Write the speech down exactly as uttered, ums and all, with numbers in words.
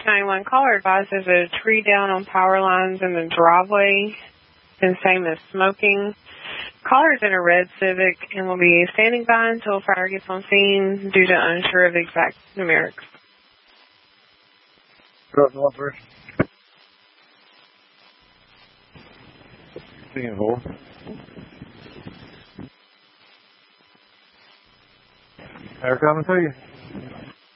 nine one. Caller advised there's a tree down on power lines in the driveway, and same as smoking. Caller's in a red Civic and will be standing by until fire gets on scene due to unsure of exact numerics. Go north first. Singing hole. They're coming to you.